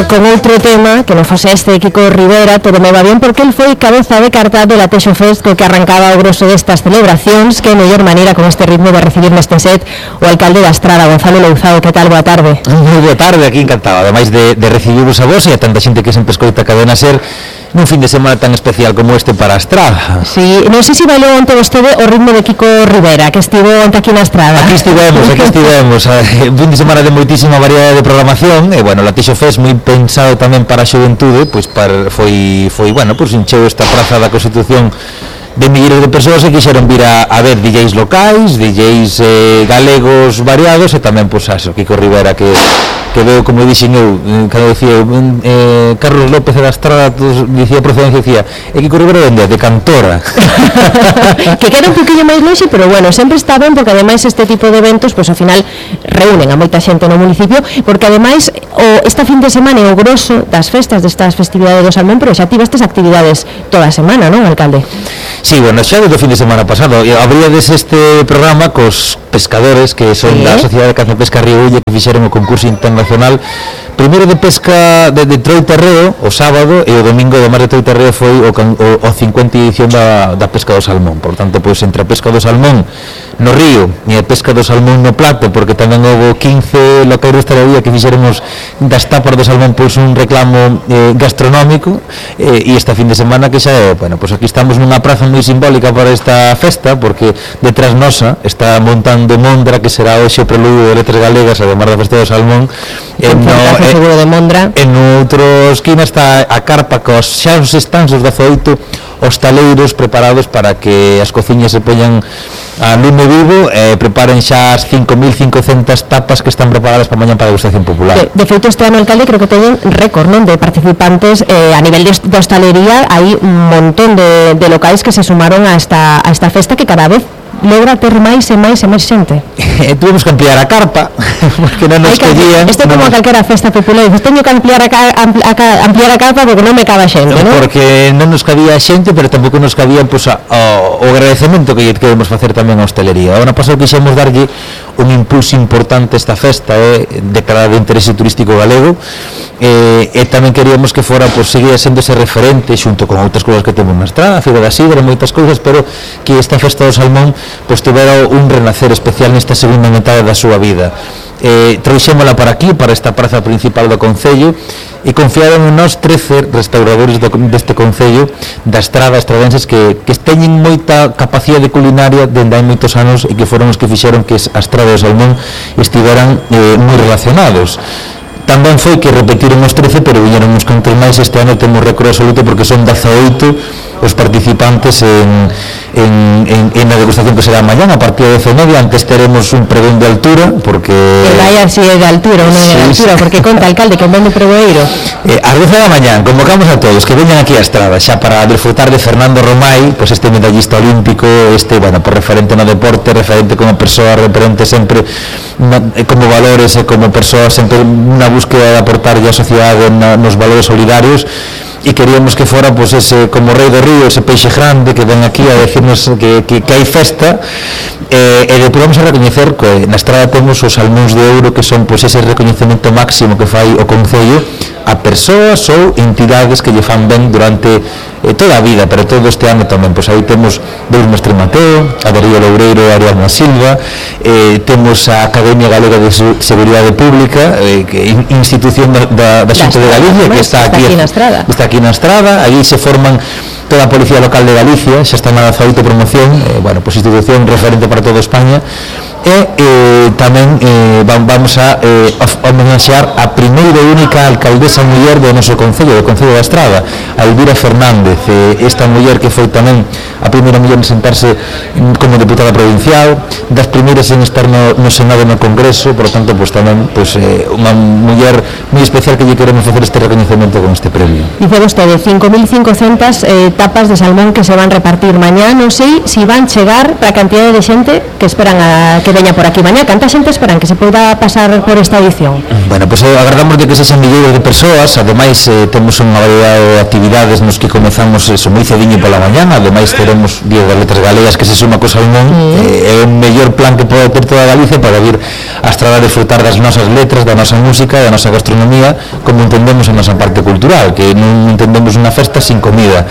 con outro tema que non fose este de Kiko Rivera. Todo me va bien porque el foi cabeza de carta do Latexo Fest, co que arrancaba o grosso destas celebracións. Que mellor maneira con este ritmo de recibir neste set o alcalde da Estrada, Gonzalo Louzao. Que tal? Boa tarde. Moi boa tarde, aquí encantado, ademais de recibirvos a vos e a tanta xente que sempre escoita a Cadena Ser nun fin de semana tan especial como este para a Estrada. Sí, non sei se bailou onte vostede o ritmo de Kiko Rivera, que estivo onte aquí na Estrada. Aquí estivemos. Un fin de semana de moitísima variedade de programación e, bueno, o Latexo Fest moi pensado tamén para a xuventude, pois foi bueno, pois encheu esta praza da Constitución de milleiros de persoas que quixeron vir a ver DJs locais, DJs galegos variados e tamén, pois, aso, Kiko Rivera que veo, como dixen eu, cando dicía Carlos López da Estrada, dicía procedencia, dicía Kiko Rivera de cantora. Que queda un poquinho máis longe, pero bueno, sempre está ben, porque ademais este tipo de eventos, pois ao final reúnen a moita xente no municipio, porque ademais esta fin de semana é o grosso das festas, destas festividades do Salmón, pero xa tivestes actividades toda a semana, non, alcalde? Sí, bueno, xa do fin de semana pasado abríades este programa cos pescadores que son da Sociedade de Caza e Pesca Río Ulle, que fixeron o concurso internacional primeiro de pesca de Troiterreo o sábado, e o domingo do mar de Troiterreo foi o 50 edición da pesca do salmón. Por tanto, pois entre a pesca do salmón no río e a pesca do salmón no plato, porque tamén houve 15 locais de hostalería que fixeremos das tapas do salmón pois un reclamo gastronómico, e esta fin de semana que xa é, bueno, pois aquí estamos nunha praza moi simbólica para esta festa, porque detrás nosa está montando Mondra, que será hoxe o preludio de Letras Galegas, además da festa do salmón. Seguro de Mondra. En outra esquina está a carpa cos xa os estanzos de 18 hostaleiros preparados para que as cociñas se poñan a lume vivo e preparen xa as 5.500 tapas que están preparadas para mañá para a degustación popular. De feito, este ano, alcalde, creo que ten récord, non, de participantes a nivel de hostalería. Hai un montón de locais que se sumaron a esta festa, que cada vez logra ter máis e máis xente. Tuvimos que ampliar a carpa porque non nos collían. Isto é como calquera festa popular, dices, teño que ampliar a carpa porque non me caba xente, non? Porque non nos cabía xente, pero tampouco nos cabía, pois, o agradecemento que queremos facer tamén a hostelería. Agora pasou que quixemos darlle un impulso importante a esta festa, declarada de interese turístico galego, e tamén queríamos que fora, pois, seguía sendo ese referente xunto con outras cousas que temos na Estrada, a Fira da Sidra, moitas cousas, pero que esta festa do salmón pois tivera un renacer especial nesta segunda metade da súa vida. Trouxémola para aquí, para esta praza principal do Concello, e confiaron en nós 13 restauradores deste Concello da Estrada, estradenses, que teñen moita capacidade culinaria dende hai moitos anos, e que foron os que fixeron que a Estrada e o salmón estiveran moi relacionados. Tamén foi que repetiron os 13, pero viñeron uns cantos máis. Este ano temos récord absoluto porque son 18 os participantes en a degustación que será mañá a partir de 12:30. Antes teremos un pregón de altura, porque vaya si é de altura ou non é de altura, porque conta, alcalde, que ven de pregoeiro ás 12 da mañá. Convocamos a todos que veñan aquí a Estrada xa para disfrutar de Fernando Romai, pois este medallista olímpico, por referente no deporte, referente como persoa, referente sempre como valores e como persoa, sempre unha búsqueda de aportarlle á sociedade nos valores solidarios. E queríamos que fora, pois, ese, como rei do río, ese peixe grande que ven aquí a decirnos que hai festa, e depois vamos a recoñecer que na Estrada temos os salmóns de ouro, que son, pois, ese recoñecemento máximo que fai o Concello a persoas ou entidades que lle fan ben durante toda a vida, pero todo este ano tamén. Pois aí temos dous Mestre Mateo, a Darío Loureiro e Ariadna Silva, temos a Academia Galega de Seguridade Pública, que é institución da Xunta de Galicia, que está aquí na Estrada. Aí se forman toda a Policía Local de Galicia, xa está na 18 promoción, pois institución referente para toda España. E tamén vamos a homenaxear a primeira e única alcaldesa muller do noso Concello, do Concello da Estrada, a Elvira Fernández, esta muller que foi tamén a primeira muller en sentarse como diputada provincial, das primeiras en estar no Senado e no Congreso. Por tanto, pois tamén unha muller moi especial que lle queremos facer este reconhecemento con este premio. Dice vostede 5.500 tapas de salmón que se van repartir mañá. Non sei se van chegar para a cantidade de xente que esperan que veña por aquí mañá. Canta xente esperan que se poida pasar por esta edición? Bueno, pois agardamos de que sexan millóns de persoas. Ademais temos unha variedade de actividades nos que comezamos eso moi cediño pola mañá. Ademais teremos Día das Letras Galegas, que se suma co Salmón. É o mellor plan que pode ter toda Galicia para vir a Estrada a disfrutar das nosas letras, da nosa música, da nosa gastronomía, como entendemos a nosa parte cultural, que non entendemos unha festa sin comida.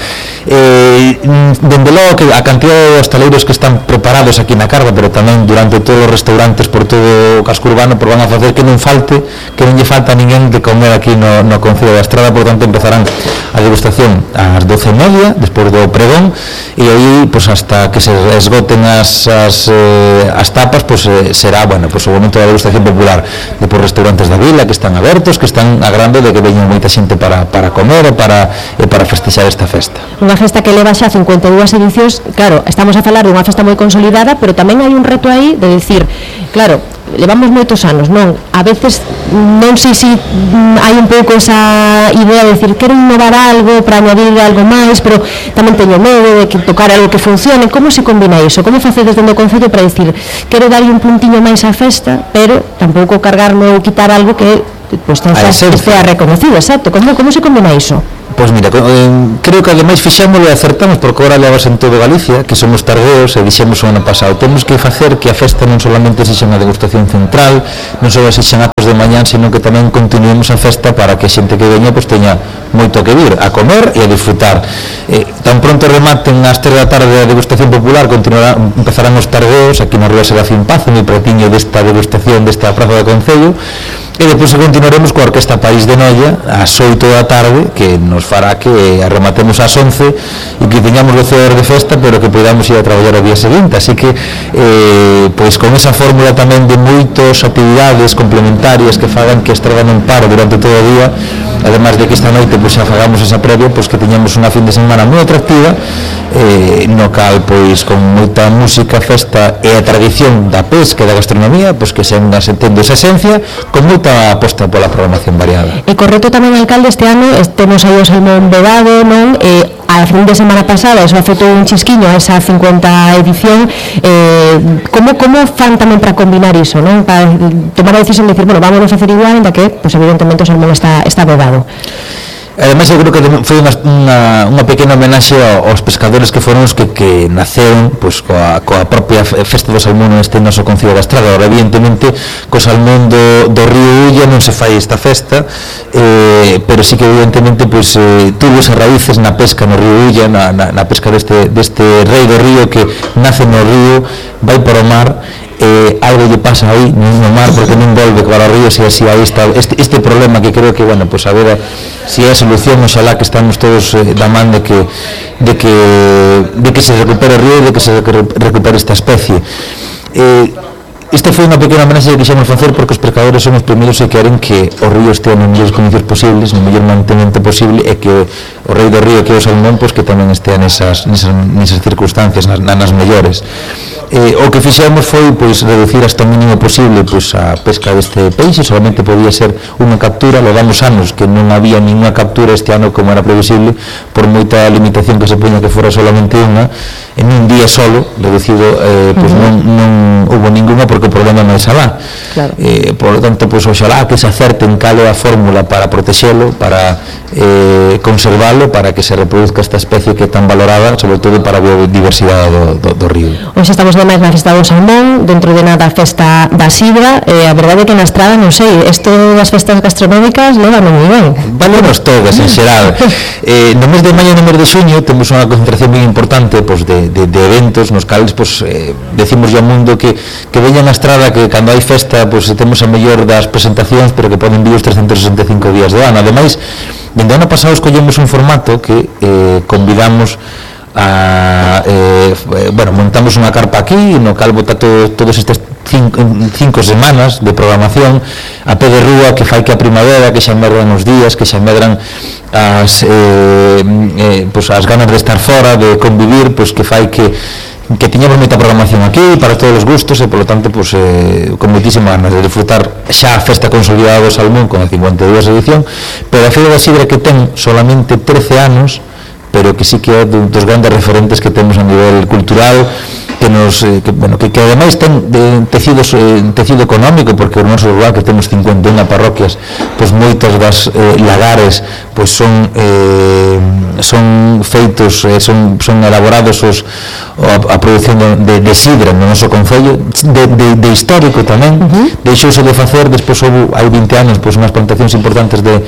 Dende logo que a cantidad de hostaleiros que están preparados aquí na Carva, pero tamén durante todos os restaurantes por todo o casco urbano, van a facer que non lle falta a ninguén de comer aquí no Concello da Estrada. Por tanto empezarán a degustación ás 12:30 despois do pregón, e aí pues, hasta que se esgoten as tapas, pues, será o momento da degustación popular. Depois restaurantes da vila que están abertos, que están agardando de que veña moita xente para comer e para festexar esta festa. Unha festa que leva xa 52 edicións. Claro, estamos a falar dunha festa moi consolidada, pero tamén hai un reto aí de decir, claro, levamos moitos anos, non? A veces non sei se hai un pouco esa idea de decir, quero innovar algo para añadir algo máis, pero tamén teño medo de que tocar algo que funcione. Como se combina iso? Como facedes dentro do Concello para decir, quero darlle un puntiño máis á festa, pero tampouco cargarme ou quitar algo que pues, estea reconocido, exacto? Como se combina iso? Pois mira, creo que ademais fixámoslo e acertamos, porque agora levas en todo Galicia, que somos tardeos, e dixemos o ano pasado, temos que facer que a festa non solamente sexa unha degustación central, non só sexan actos de mañán, sino que tamén continuemos a festa para que a xente que veña pues, teña moito que vir, a comer e a disfrutar. Tan pronto rematen ás 3 da tarde a degustación popular, empezarán os tardeos aquí na Rúa Serafín Paz, no pretiño desta degustación desta praza do Concello, e depois continuaremos coa Orquesta País de Noia ás 8 da tarde, que nos fará que arrematemos ás 11 e que teñamos 12 horas de festa, pero que podamos ir a traballar o día seguinte. Así que pois con esa fórmula tamén de moitas actividades complementarias que fagan que a Estrada non pare durante todo o día, además de que esta noite pois xa fagamos esa previa, pois que teñamos unha fin de semana moi atractiva, no cal pois con moita música, festa e a tradición da pesca e da gastronomía, pois que sean tendo esa esencia, con moita aposta pola programación variada. E correcto tamén, alcalde, este ano temos aí o salmón vedado, non? A fin de semana pasada eso afectou un chisquiño a esa 50 edición. Como fan tamén para combinar iso, non? Para tomar a decisión de decir, bueno, vámonos a hacer igual, ainda que, pues, evidentemente, o salmón está vedado. Ademais, eu creo que foi unha pequena homenaxe aos pescadores que foron os que naceron pois, coa propia festa do salmón neste noso Concello da Estrada. Ahora, evidentemente, co salmón do río Ulla non se fai esta festa, pero sí que evidentemente pois, tuvo esas raíces na pesca no río Ulla, na pesca deste rei do río que nace no río, vai para o mar, algo lle pasa aí no mar porque non volve para o río, se así aí está este problema que creo que, bueno, pues a ver se é a solución, oxalá que estamos todos da man de que se recupere o río e de que se recupere esta especie. Esta foi unha pequena homenaxe que quixemos facer porque os pescadores son os primeiros que queren que o río estea nos mellores condicións posibles, no mellor mantemento posible, e que o rei do río, que é o salmón, pois que tamén estea nesas circunstancias, nas mellores. O que fixemos foi pois reducir hasta o mínimo posible pois a pesca deste peixe, solamente podía ser unha captura. Levamos anos que non había ninguna captura, este ano como era previsible, por moita limitación que se poña que fora solamente unha, en un día solo, reducido, pois non houve ninguna porque o problema non é alá. Claro. Por lo tanto, pois oxalá que se acerten cal é a fórmula para protexelo, para conservalo, para que se reproduzca esta especie que é tan valorada, sobre todo para a biodiversidade do río. Hoxe estamos máis na festa do salmón, dentro de nada a festa da sidra, a verdade é que na Estrada, non sei, isto das festas gastronómicas levan moi ben. Vámonos todas, en xeral. No mes de maio e no mes de xuño temos unha concentración moi importante pois, de eventos nos cales pois, decimos ao mundo que veñan a Estrada, que cando hai festa pois, temos a mellor das presentacións, pero que poden vir os 365 días do ano. Ademais, dende o ano pasado escollemos un formato que convidamos montamos unha carpa aquí no cal bota todos estes 5 semanas de programación a pé de rúa, que fai que a primavera, que xa medran os días, que xa medran as ganas de estar fora, de convivir, pois que fai que tiñamos moita programación aquí para todos os gustos e, polo tanto, pois, con moitísimas ganas de disfrutar xa a festa consolidada do salmón con a 52 edición, pero a Feira da Sidra que ten solamente 13 anos, pero que sí que é dos grandes referentes que temos a nivel cultural, que ademais ten tecido económico, porque o noso lugar que temos 51 parroquias, pois moitas das lagares pois son feitos, son elaborados a produción de sidra no noso concello, de histórico tamén. Deixouse de facer, despois hai 20 anos pois unhas plantacións importantes de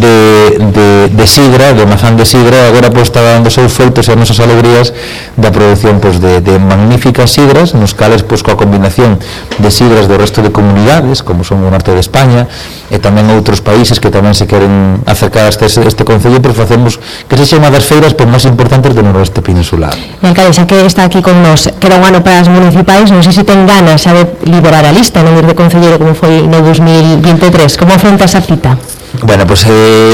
sidra, de mazán de sidra, agora pois está dando seus feitos e as nosas alegrías da produción pois de magníficas sidras, nos cales pois coa combinación de sidras do resto de comunidades, como son o norte de España e tamén outros países que tamén se queren acercar a este concello, pois facemos que sexa unha das feiras pois máis importantes do noroeste peninsular. E alcalde, xa que está aquí con nos, queda un ano para as municipais, non sei se ten ganas xa de liberar a lista, non ir de concelleiro como foi no 2023, como afronta esa cita? Bueno, pois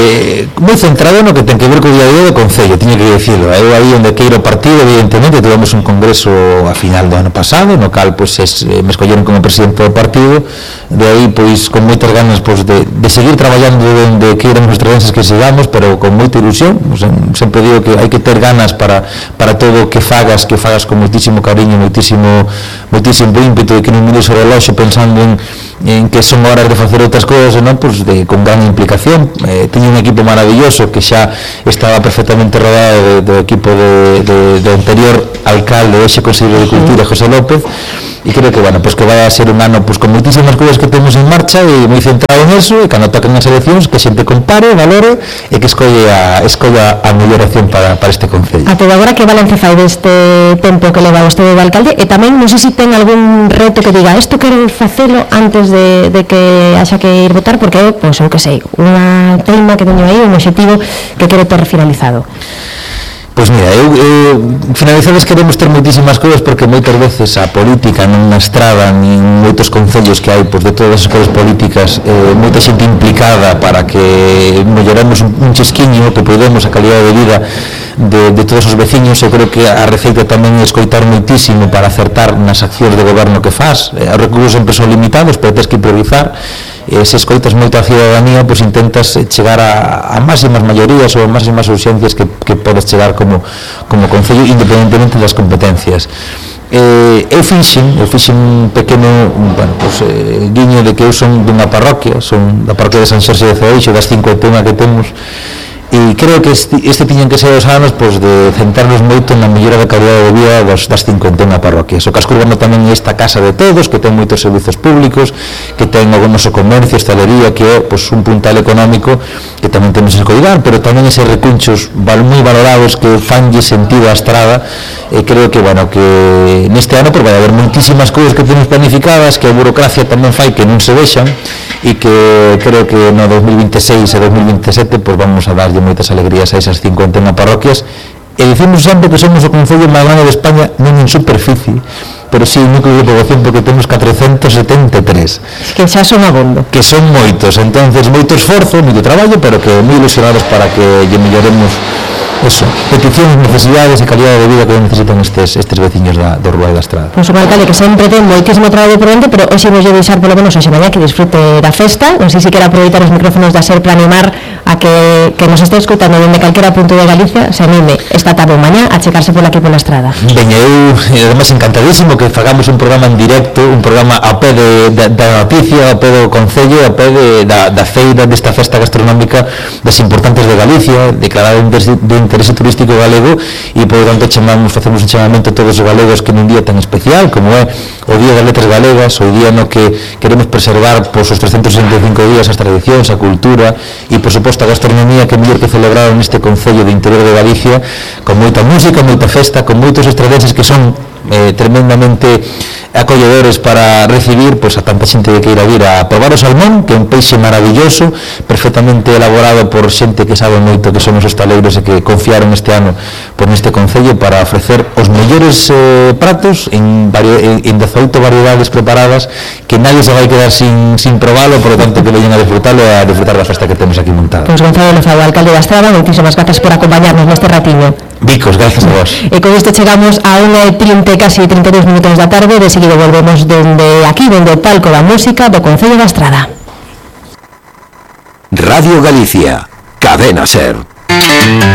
moi centrado no que ten que ver co día a día do concello, tiña que dicirlo. Eu aí onde queiro partido, evidentemente, tivemos un congreso a final do ano pasado, no cal pois me escolleron como presidente do partido, de aí pois con moitas ganas pois de seguir traballando onde queiran os estredenses que sigamos, pero con moita ilusión. Sempre digo que hai que ter ganas para todo o que fagas con moitísimo cariño, moitísimo ímpetu, e que non mires o reloxo pensando en que son horas de facer outras cousas, non? Pois con gran implicación. Teño un equipo maravilloso que xa estaba perfectamente rodado do equipo do anterior alcalde, hoxe conselleiro de Cultura, José López, e creo que, bueno, pois que vai a ser un ano pois con moitísimas cousas que temos en marcha e moi centrado en eso, e cando toquen as eleccións que xente compare, valore e que escolla a mellor opción para este concello. A todo agora, que balance fai deste tempo que leva vostede de alcalde, e tamén non sei se ten algún reto que diga isto quero facelo antes de que haxa que ir votar, porque pois eu que sei, unha teima que teño aí, un objetivo que quero ter finalizado. Pois mira, finalizadas queremos ter moitísimas cousas, porque moitas veces a política non na estrada nin moitos concellos que hai pois de todas as cores políticas, moita xente implicada para que melloremos un chisquiño, que podemos a calidade de vida de todos os veciños. Eu creo que a receita tamén é escoitar moitísimo para acertar nas accións de goberno que faz. Os recursos sempre son limitados, pero tens que priorizar. Se escoitas moito a ciudadanía, pois intentas chegar a máximas maiorías ou a máximas urxencias que podes chegar como concello, independentemente das competencias. Eu fixen un pequeno guiño de que eu son dunha parroquia, son da parroquia de San Xorxe de Ceeixo, das 51 que temos, e creo que este tiñen que ser os anos pois de centrarnos moito na mellora da calidade de vida das 51 parroquias. O casco urbano tamén é esta casa de todos, que ten moitos servizos públicos, que ten o noso comercio, hostalería, que é pois un puntal económico que tamén temos que cuidar, pero tamén eses recunchos moi valorados que fanlle sentido á estrada. E creo que, bueno, que neste ano vai haber moitísimas cousas que temos planificadas, que a burocracia tamén fai que non se vexan, e que creo que no 2026 e 2027 pois vamos a darlle moitas alegrías a esas 51 parroquias. E dicimos sempre que somos o concello máis grande de España, non en superficie, pero sí en núcleo de poboación, porque temos 473. Que xa son abondo. Que son moitos, entonces moito esforzo, moito traballo, pero que moi ilusionados para que lle melloremos eso, peticións, necesidades e calidade de vida que necesitan estes veciños do Rural da Estrada. Pois o alcalde que sempre ten moitísimo traballo por dentro, pero hoxe nos lle deixar polo menos hoxe mañá que disfrute da festa. Non sei se quere aproveitar os micrófonos da SER para animar a que nos este escutando dende calquera punto de Galicia se anime esta tarde ou mañá a checarse por aquí pola estrada. Veña, eu además encantadísimo que fagamos un programa en directo, un programa a pé da noticia, a pé do concello, a pé da feira, desta festa gastronómica das importantes de Galicia, declarada de interese turístico galego, e por tanto facemos un chamamento a todos os galegos que nun día tan especial como é o Día das Letras Galegas, o día no que queremos preservar pois os 365 días as tradicións, a cultura e por suposto a gastronomía, que mellor que celebrar neste concello de interior de Galicia, con moita música, moita festa, con moitos estredenses que son tremendamente acolledores para recibir pois a tanta xente que queira vir a probar o salmón, que é un peixe maravilloso, perfectamente elaborado por xente que sabe moito, que son os hostaleiros e que confiaron este ano por neste concello para ofrecer os mellores pratos en 18 variedades preparadas, que nadie se vai quedar sin probalo, por lo tanto que veñen a disfrutalo e a disfrutar da festa que temos aquí montada. Pois Gonzalo Lozado, alcalde da Estrada, moitísimas grazas por acompañarnos neste ratiño. Vicos, gracias a vos. E con isto chegamos a 1:30, casi 32 minutos da tarde. De seguido volvemos dende aquí, dende o palco da música do Concello da Estrada. Radio Galicia, Cadena SER.